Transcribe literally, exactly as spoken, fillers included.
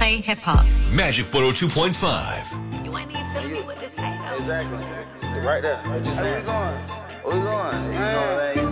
play hip hop. Magic one oh two point five. You ain't even telling me what to say. Exactly. Right there. Where we going? Where we going? You know, man.